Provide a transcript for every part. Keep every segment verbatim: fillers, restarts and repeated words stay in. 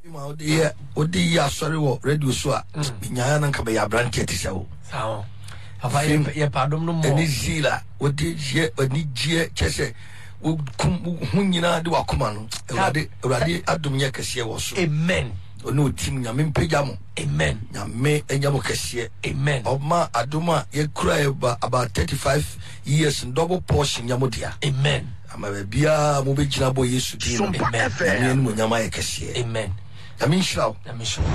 ma odi odi ya sorry wo radio so a nya na nka be ya brand ket se wo sawo afa ye padom no mo eni zila odi je oni je chese wo hunyina de wakoma no ewade ewade adom nya kase wo so amen ono tim nya mempega mo amen nya me enya mo kase amen oma adoma ye kura about thirty-five years double portion nya mo dia amen ama bia mo be gina bo Yesu din amen nya mo nya ma ye kase amen amen shraw amen shraw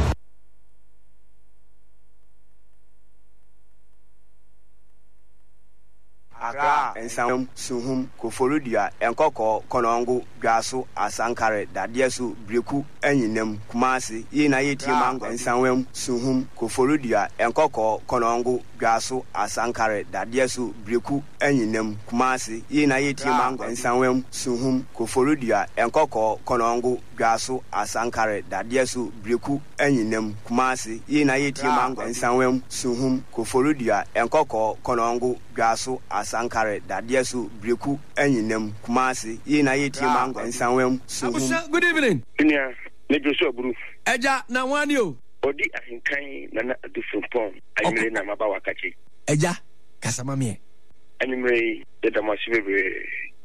Aga ensam suhum koforudia enkoko konongo gwaso asankare dadesu breku anyinam kumase yina yeti mango ensamwem suhum koforudia enkoko konongo gwaso asankare dadesu breku anyinam kumase yina yeti mango ensamwem suhum koforudia enkoko konongo gwaso asankare dadesu breku anyinam kumase yina yeti mango ensamwem suhum koforudia enkoko konongo gwaso sankare dadesu breku anyinam kumase yina yeti mango ensanwem suhum. Good evening. Nya nejosu aburu eja na wani o odi ahinkan na na adufupon ayimre na maba wakachi eja kasama me animre de damasibebe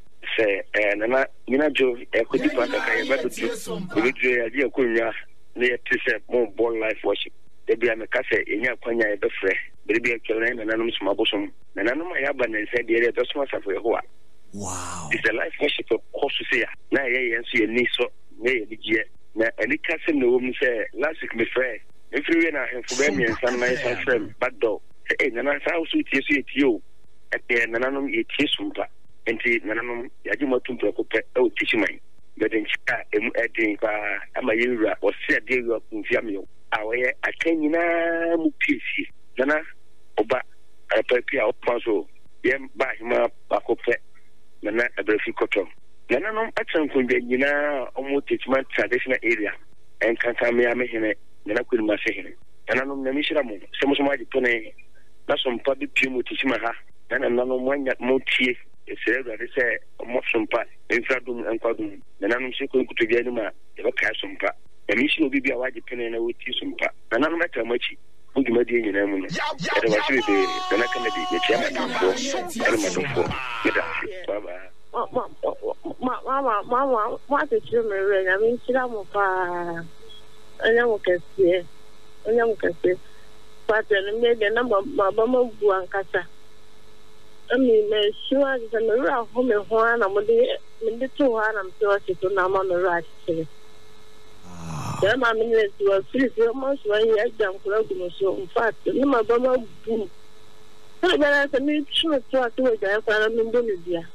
se eh na nyina jo ekodi pata kan ba do do adi akonya na yetise mo ball life worship de bia me kase enya kwanya e befre bere bia kele na nanum suma bosom na nanum ya ba na se de to suma safo yehowa. Wow, it's a life worship course here na ye yenso ye ni so na ye dige na ani kase na wo mi se last week me frɛ every na hemfo be mi ensan na ensan frɛ bad dog eh nana sa wo so tie so tie o e nananum ye tie sumpa enti nananum ya ji motum pro ko pe e o tichiman beden chika emu edin pa ama yewura o se de yo kunfia me o awoye akanyina mu pisi nana oba apapia o paso yem ba hima bakope nana abrefi kotom nana no atran kunde nyina omo teachment traditional area en kanta me amehene nana kwini masehene nana no na mishira mo se mo so ma di pone na so mpa bi pie mo teachment ha nana nano mo anya mo tie ese ewade se mo sompa enfradum enkwadum nana no se ko nkuto bia ni ma e ba ka sompa na mishira obi bia waje pene na woti sompa nana no meta machi ugi madi nyina mu no ede wa sibe be nana kana bi ye tia ma ko ede ma do ko meda baba ma ma ma ma ma te chimere na mi chira mo pa anya mo kese anya mo kese pa te me de na ma ba mo bu ankasa ami me shua de na ra ho me ho na mo de me de to ha na me to se to na ma no ra chire ya ma mi ne to free free mo so ya jam kula gumo so in fact ni ma ba mo bu ta ba na se mi chua to to ja fa na mi ndo ni dia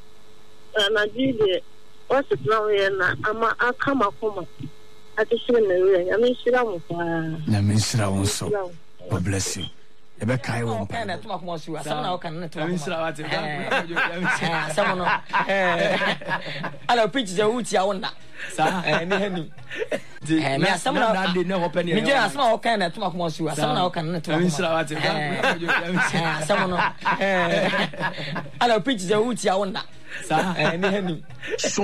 na jide what's now here na ama akama koma atishire na we ya mi shira mo pa na mi shira won so God bless you e be kai won pa na tuma kuma su asam na o kan na tuma mi shira wate ya mi shira asam no eh ala pitch je uti a wona sa eh ni hani eh me asam na na de ne ho pe ne mi je asam na o kan na tuma kuma su asam na o kan na tuma mi shira wate ya mi shira asam no eh ala pitch je uti a wona sa eh ni hani